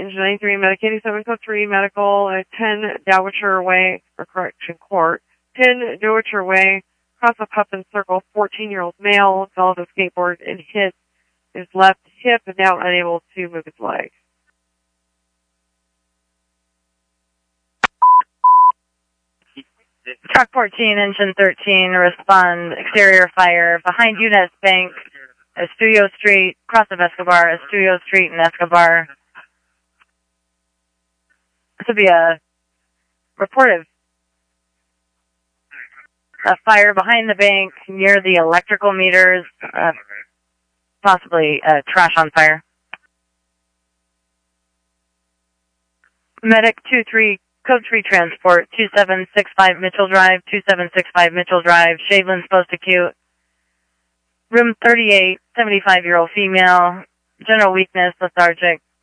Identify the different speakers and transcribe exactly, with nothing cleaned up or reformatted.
Speaker 1: Engine ninety-three, Medic eighty-seven, Code three, Medical, uh, ten Dowitcher Way, or Correction Court, ten Dowitcher Way, cross a Putnam Circle, fourteen-year-old male, fell off a skateboard and hit his left hip and now unable to move his leg.
Speaker 2: Truck fourteen, Engine thirteen, respond, exterior fire, behind U N S Bank, Estudio Street, cross of Escobar, Estudio Street and Escobar. This would be a reportive. A fire behind the bank near the electrical meters, uh, possibly uh, trash on fire. Medic two three, Code three Transport, two seven six five Mitchell Drive, two seven six five Mitchell Drive, Shavelin's post-acute. Room thirty-eight, seventy-five-year-old female, general weakness, lethargic,